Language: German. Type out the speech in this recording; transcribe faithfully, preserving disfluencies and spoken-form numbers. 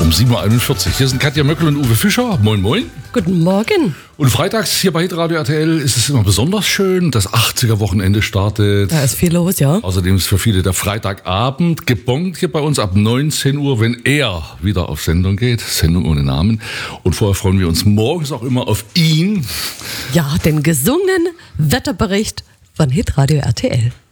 um sieben Uhr einundvierzig. Hier sind Katja Möckel und Uwe Fischer. Moin, moin. Guten Morgen. Und freitags hier bei Hitradio R T L ist es immer besonders schön. Das achtziger-Wochenende startet. Da ist viel los, ja. Außerdem ist für viele der Freitagabend gebongt hier bei uns ab neunzehn Uhr, wenn er wieder auf Sendung geht. Sendung ohne Namen. Und vorher freuen wir uns morgens auch immer auf ihn. Ja, den gesungenen Wetterbericht von Hitradio R T L.